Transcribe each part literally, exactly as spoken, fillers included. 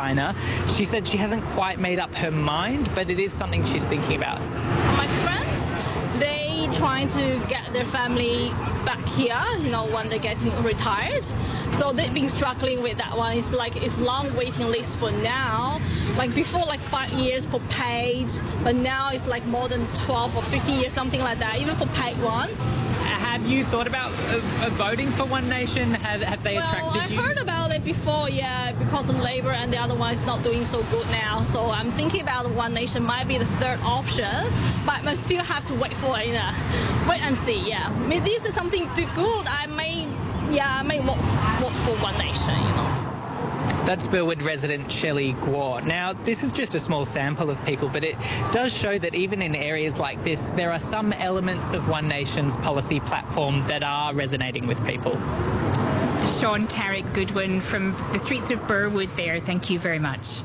China. She said she hasn't quite made up her mind, but it is something she's thinking about. My friends, they trying to get their family back here, you know, when they're getting retired. So they've been struggling with that one. It's like it's long waiting list for now. Like before, like five years for paid, but now it's like more than twelve or fifteen years, something like that, even for paid one. Have you thought about uh, uh, voting for One Nation? Have, have they well, attracted you? I heard about it before, yeah, because of Labour and the other one is not doing so good now. So I'm thinking about One Nation might be the third option, but I still have to wait for it. You know, wait and see, yeah. I mean, if there's something too good, I may, yeah, I may vote, vote for One Nation, you know. That's Burwood resident Shelley Guo. Now, this is just a small sample of people, but it does show that even in areas like this, there are some elements of One Nation's policy platform that are resonating with people. Sean Tarek Goodwin from the streets of Burwood there. Thank you very much.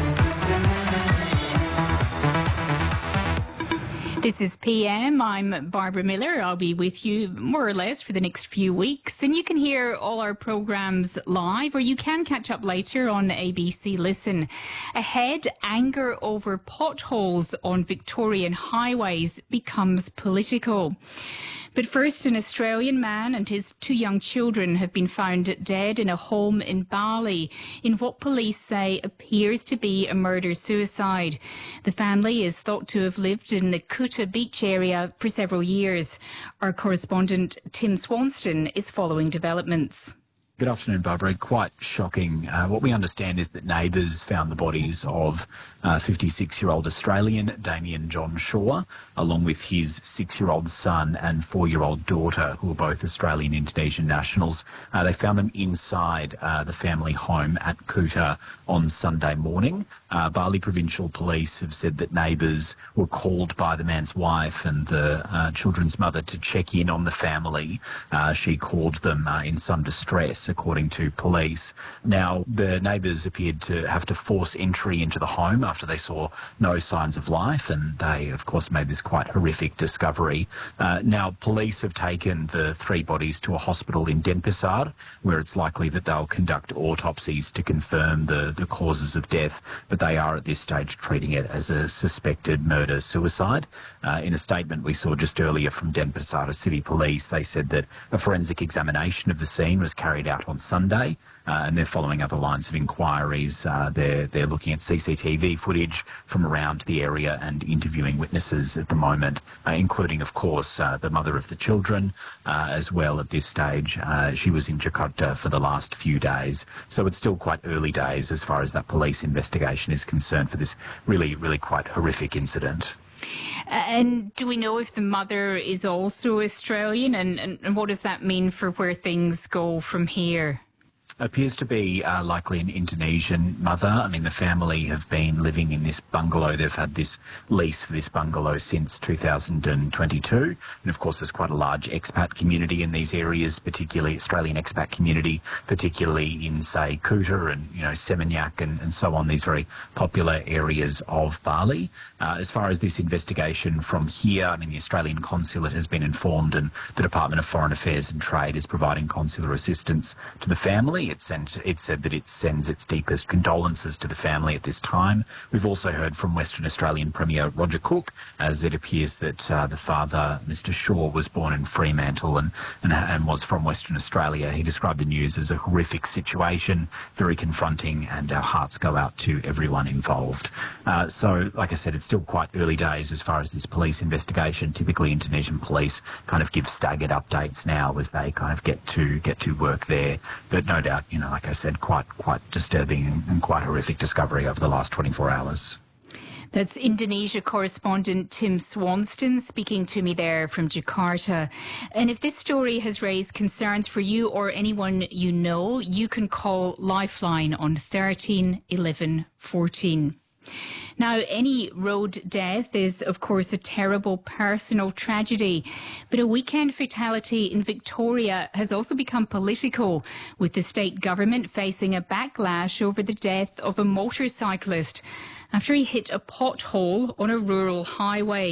This is P M. I'm Barbara Miller. I'll be with you more or less for the next few weeks. And you can hear all our programmes live, or you can catch up later on A B C Listen. Ahead, anger over potholes on Victorian highways becomes political. But first, an Australian man and his two young children have been found dead in a home in Bali in what police say appears to be a murder-suicide. The family is thought to have lived in the Kuta beach area for several years. Our correspondent Tim Swanston is following developments. Good afternoon, Barbara. Quite shocking. Uh, what we understand is that neighbours found the bodies of uh, fifty-six-year-old Australian Damien John Shaw, along with his six-year-old son and four-year-old daughter, who are both Australian Indonesian nationals. Uh, they found them inside uh, the family home at Kuta on Sunday morning. Uh, Bali Provincial Police have said that neighbours were called by the man's wife and the uh, children's mother to check in on the family. Uh, she called them uh, in some distress, according to police. Now, the neighbours appeared to have to force entry into the home after they saw no signs of life, and they, of course, made this quite horrific discovery. Uh, now, police have taken the three bodies to a hospital in Denpasar, where it's likely that they'll conduct autopsies to confirm the, the causes of death, but they are at this stage treating it as a suspected murder-suicide. Uh, in a statement we saw just earlier from Denpasar City Police, they said that a forensic examination of the scene was carried out on Sunday, uh, and they're following other lines of inquiries. Uh, they're, they're looking at C C T V footage from around the area and interviewing witnesses at the moment, uh, including, of course, uh, the mother of the children uh, as well at this stage. Uh, she was in Jakarta for the last few days, so it's still quite early days as far as that police investigation is concerned for this really, really quite horrific incident. And do we know if the mother is also Australian, and, and, and what does that mean for where things go from here? Appears to be uh, likely an Indonesian mother. I mean, the family have been living in this bungalow. They've had this lease for this bungalow since two thousand twenty-two. And of course, there's quite a large expat community in these areas, particularly Australian expat community, particularly in, say, Kuta and, you know, Seminyak and, and so on, these very popular areas of Bali. Uh, as far as this investigation from here, I mean, the Australian consulate has been informed, and the Department of Foreign Affairs and Trade is providing consular assistance to the family. It, sent, it said that it sends its deepest condolences to the family at this time. We've also heard from Western Australian Premier Roger Cook, as it appears that uh, the father, Mister Shaw, was born in Fremantle and, and, and was from Western Australia. He described the news as a horrific situation, very confronting, and our hearts go out to everyone involved. Uh, so, like I said, it's still quite early days as far as this police investigation. Typically, Indonesian police kind of give staggered updates now as they kind of get to get to work there. But no doubt, you know, like I said, quite quite disturbing and quite horrific discovery over the last twenty-four hours. That's Indonesia correspondent Tim Swanston speaking to me there from Jakarta. And if this story has raised concerns for you or anyone you know, you can call Lifeline on thirteen eleven fourteen. Now, any road death is, of course, a terrible personal tragedy, but a weekend fatality in Victoria has also become political, with the state government facing a backlash over the death of a motorcyclist after he hit a pothole on a rural highway.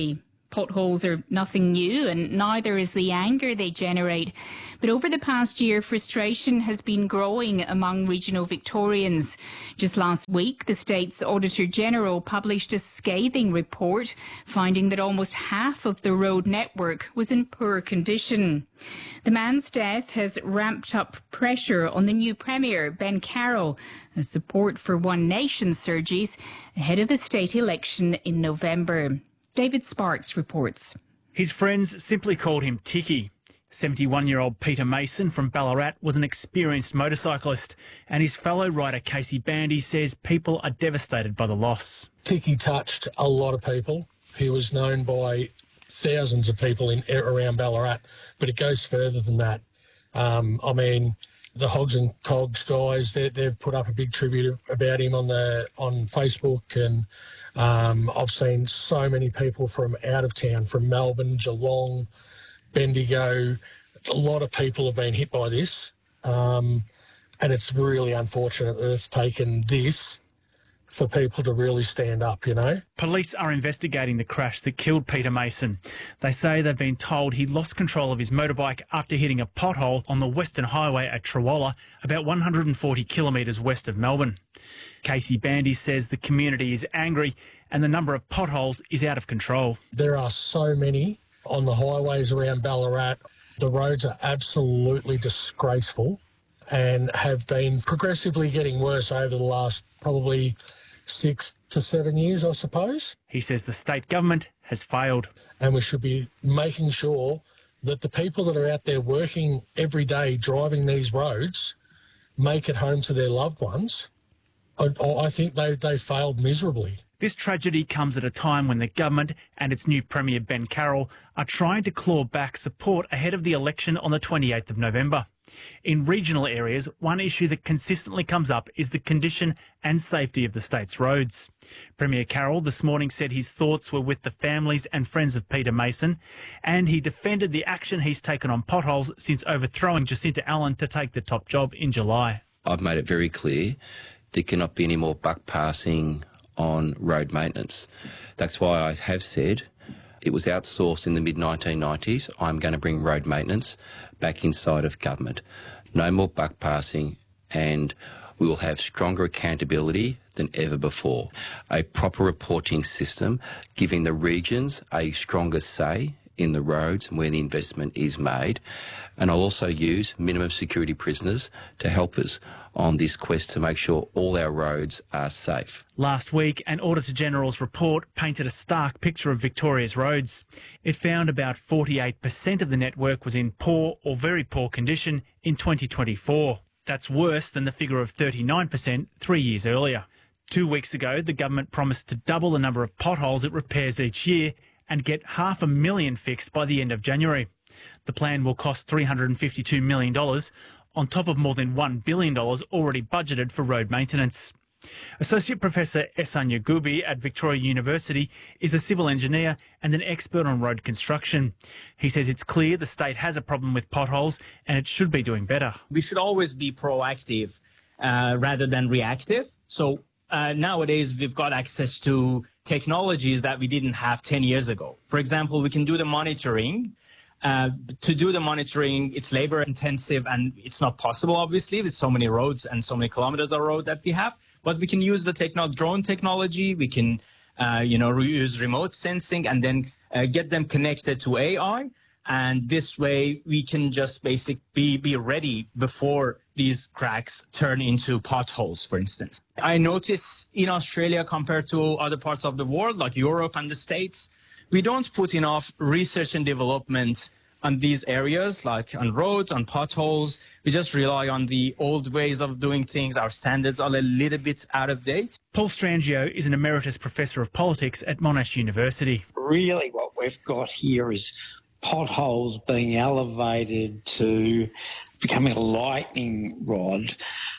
Potholes are nothing new, and neither is the anger they generate. But over the past year, frustration has been growing among regional Victorians. Just last week, the state's Auditor General published a scathing report finding that almost half of the road network was in poor condition. The man's death has ramped up pressure on the new Premier, Ben Carroll, as support for One Nation surges ahead of the state election in November. David Sparks reports. His friends simply called him Ticky. seventy-one-year-old Peter Mason from Ballarat was an experienced motorcyclist, and his fellow rider Casey Bandy says people are devastated by the loss. Ticky touched a lot of people. He was known by thousands of people in around Ballarat, but it goes further than that. Um, I mean, the Hogs and Cogs guys, they've put up a big tribute about him on the on Facebook, and um, I've seen so many people from out of town, from Melbourne, Geelong, Bendigo. A lot of people have been hit by this, um, and it's really unfortunate that it's taken this for people to really stand up, you know. Police are investigating the crash that killed Peter Mason. They say they've been told he lost control of his motorbike after hitting a pothole on the Western Highway at Trawalla, about one hundred forty kilometres west of Melbourne. Casey Bandy says the community is angry and the number of potholes is out of control. There are so many on the highways around Ballarat. The roads are absolutely disgraceful and have been progressively getting worse over the last probably six to seven years, I suppose. He says the state government has failed. And we should be making sure that the people that are out there working every day driving these roads make it home to their loved ones. I, I think they, they failed miserably. This tragedy comes at a time when the government and its new Premier Ben Carroll are trying to claw back support ahead of the election on the twenty-eighth of November. In regional areas, one issue that consistently comes up is the condition and safety of the state's roads. Premier Carroll this morning said his thoughts were with the families and friends of Peter Mason, and he defended the action he's taken on potholes since overthrowing Jacinta Allen to take the top job in July. I've made it very clear there cannot be any more buck passing on road maintenance. That's why I have said it was outsourced in the mid nineteen nineties. I'm going to bring road maintenance back inside of government. No more buck passing, and we will have stronger accountability than ever before. A proper reporting system giving the regions a stronger say in the roads and where the investment is made. And I'll also use minimum security prisoners to help us on this quest to make sure all our roads are safe. Last week, an Auditor General's report painted a stark picture of Victoria's roads. It found about forty-eight percent of the network was in poor or very poor condition in twenty twenty-four. That's worse than the figure of thirty-nine percent three years earlier. Two weeks ago, the government promised to double the number of potholes it repairs each year and get half a million fixed by the end of January. The plan will cost three hundred fifty-two million dollars, on top of more than one billion dollars already budgeted for road maintenance. Associate Professor Ehsan Yagoubi at Victoria University is a civil engineer and an expert on road construction. He says it's clear the state has a problem with potholes and it should be doing better. We should always be proactive uh, rather than reactive. So uh, nowadays we've got access to technologies that we didn't have ten years ago. For example, we can do the monitoring. Uh, to do the monitoring, it's labor intensive and it's not possible, obviously, with so many roads and so many kilometers of road that we have. But we can use the techno- drone technology. We can, uh, you know, use remote sensing and then uh, get them connected to A I. And this way we can just basically be, be ready before these cracks turn into potholes, for instance. I notice in Australia compared to other parts of the world, like Europe and the States, we don't put enough research and development on these areas, like on roads, on potholes. We just rely on the old ways of doing things. Our standards are a little bit out of date. Paul Strangio is an emeritus professor of politics at Monash University. Really what we've got here is potholes being elevated to becoming a lightning rod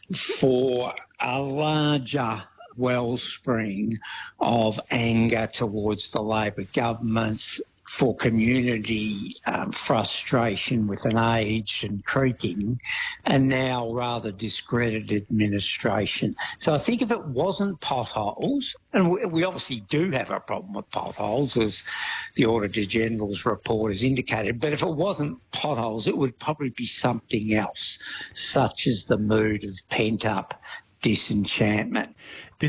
for a larger wellspring of anger towards the Labor government's for community um, frustration with an aged and creaking and now rather discredited administration. So I think if it wasn't potholes, and we, we obviously do have a problem with potholes, as the Auditor General's report has indicated, but if it wasn't potholes, it would probably be something else, such as the mood of pent-up disenchantment. This